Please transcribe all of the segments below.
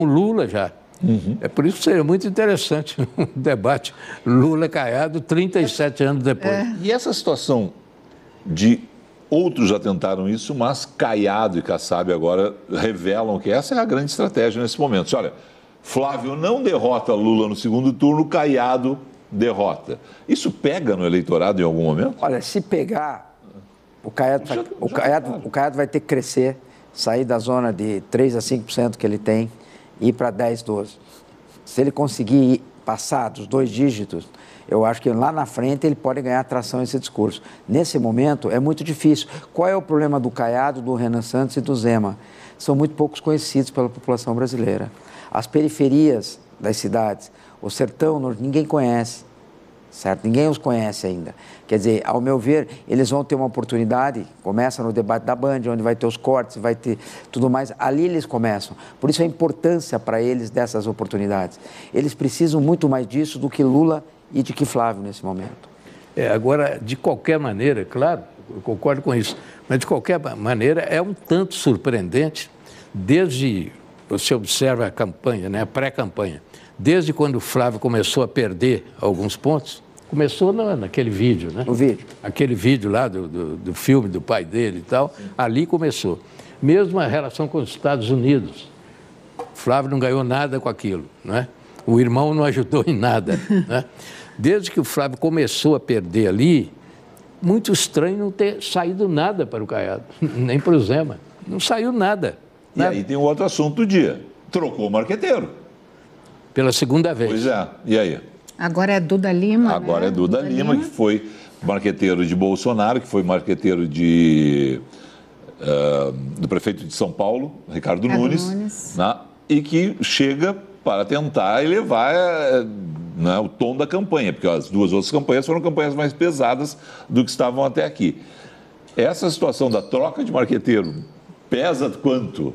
o Lula já. É por isso que seria muito interessante um debate Lula-Caiado 37 anos depois. E essa situação de outros já tentaram isso, mas Caiado e Kassab agora revelam que essa é a grande estratégia nesse momento. Olha, Flávio não derrota Lula no segundo turno, Caiado derrota. Isso pega no eleitorado em algum momento? Olha, se pegar, o Caiado vai ter que crescer, sair da zona de 3 a 5% que ele tem e ir para 10, 12. Se ele conseguir passar dos 2 dígitos, eu acho que lá na frente ele pode ganhar atração a esse discurso. Nesse momento é muito difícil. Qual é o problema do Caiado, do Renan Santos e do Zema? São muito poucos conhecidos pela população brasileira. As periferias das cidades, o sertão, ninguém conhece, certo? Ninguém os conhece ainda. Quer dizer, ao meu ver, eles vão ter uma oportunidade, começa no debate da Band, onde vai ter os cortes, vai ter tudo mais, ali eles começam. Por isso a importância para eles dessas oportunidades. Eles precisam muito mais disso do que Lula e de que Flávio nesse momento. Agora, de qualquer maneira, claro, eu concordo com isso, mas de qualquer maneira é um tanto surpreendente, desde, você observa a campanha, né, a pré-campanha, desde quando o Flávio começou a perder alguns pontos, começou naquele vídeo, né? No vídeo. Aquele vídeo lá do filme do pai dele e tal, ali começou. Mesmo a relação com os Estados Unidos, o Flávio não ganhou nada com aquilo, né? O irmão não ajudou em nada, né? Desde que o Flávio começou a perder ali, muito estranho não ter saído nada para o Caiado, nem para o Zema. Não saiu nada. E aí tem um outro assunto do dia. Trocou o marqueteiro. Pela segunda vez. Pois é. E aí? Agora é Duda Lima, Agora é Duda Lima, que foi marqueteiro de Bolsonaro, que foi marqueteiro do prefeito de São Paulo, Ricardo Nunes. Né? E que chega para tentar elevar né, o tom da campanha, porque as 2 outras campanhas foram campanhas mais pesadas do que estavam até aqui. Essa situação da troca de marqueteiro pesa quanto?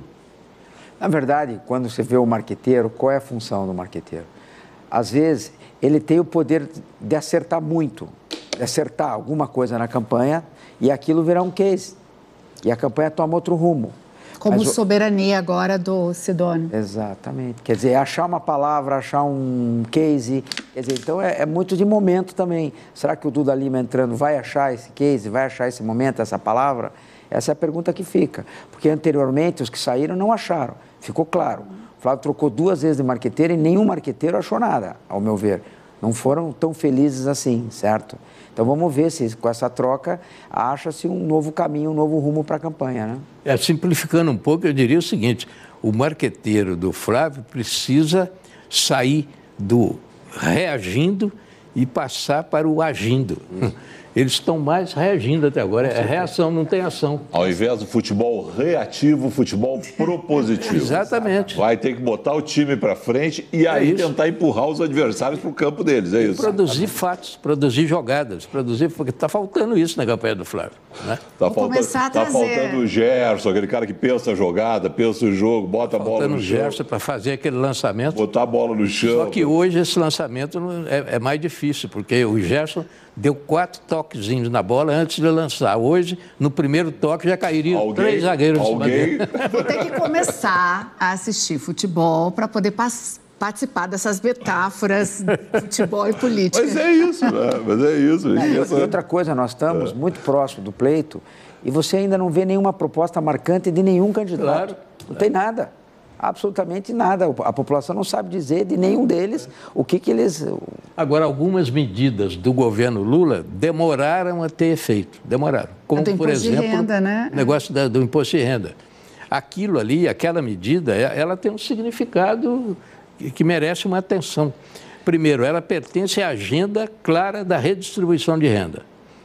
Na verdade, quando você vê o marqueteiro, qual é a função do marqueteiro? Às vezes, ele tem o poder de acertar muito, de acertar alguma coisa na campanha e aquilo virar um case. E a campanha toma outro rumo. Como soberania agora do Sidônio. Exatamente. Quer dizer, achar uma palavra, achar um case. Quer dizer, então é muito de momento também. Será que o Duda Lima entrando vai achar esse case, vai achar esse momento, essa palavra? Essa é a pergunta que fica. Porque anteriormente os que saíram não acharam. Ficou claro. O Flávio trocou 2 vezes de marqueteiro e nenhum marqueteiro achou nada, ao meu ver. Não foram tão felizes assim, certo? Então vamos ver se com essa troca acha-se um novo caminho, um novo rumo para a campanha, né? Simplificando um pouco, eu diria o seguinte: o marqueteiro do Flávio precisa sair do reagindo e passar para o agindo. Eles estão mais reagindo até agora. É reação, não tem ação. Ao invés do futebol reativo, futebol propositivo. Exatamente. Vai ter que botar o time para frente e aí tentar empurrar os adversários para o campo deles, é isso? Produzir fatos, produzir jogadas, porque está faltando isso na campanha do Flávio. Né? Tá faltando o Gerson, aquele cara que pensa a jogada, pensa o jogo, bota a bola no chão. Faltando o Gerson para fazer aquele lançamento. Botar a bola no chão. Só que hoje esse lançamento é mais difícil, porque o Gerson deu 4 toquezinhos na bola antes de lançar. Hoje, no primeiro toque, já cairiam 3 zagueiros em cima dele. Vou ter que começar a assistir futebol para poder participar dessas metáforas de futebol e política. Mas é isso, né? Mas é isso. E outra coisa, nós estamos muito próximo do pleito e você ainda não vê nenhuma proposta marcante de nenhum candidato. Claro. Não tem nada. Absolutamente nada. A população não sabe dizer de nenhum deles o que eles... Agora, algumas medidas do governo Lula demoraram a ter efeito. Demoraram. Como, por exemplo, renda, né? O negócio do imposto de renda. Aquilo ali, aquela medida, ela tem um significado que merece uma atenção. Primeiro, ela pertence à agenda clara da redistribuição de renda,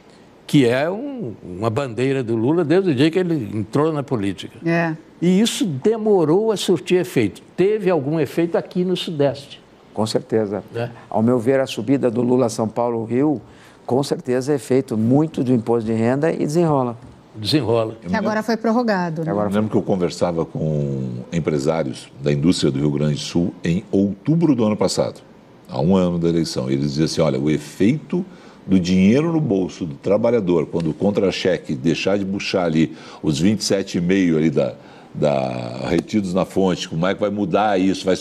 que é uma bandeira do Lula desde o dia que ele entrou na política. E isso demorou a surtir efeito. Teve algum efeito aqui no Sudeste. Com certeza. Ao meu ver, a subida do Lula a São Paulo-Rio, com certeza é feito muito do imposto de renda e desenrola. Que agora foi prorrogado. Né? Eu lembro que eu conversava com empresários da indústria do Rio Grande do Sul em outubro do ano passado, há 1 ano da eleição. Eles diziam assim, olha, o efeito do dinheiro no bolso do trabalhador, quando o contra-cheque deixar de puxar ali os 27,5 ali retidos na fonte, como é que vai mudar isso, vai